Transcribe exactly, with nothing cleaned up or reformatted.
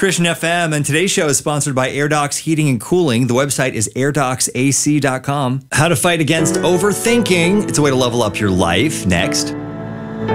Christian F M, and today's show is sponsored by AirDocs Heating and Cooling. The website is air docs a c dot com. How to fight against overthinking. It's a way to level up your life. Next.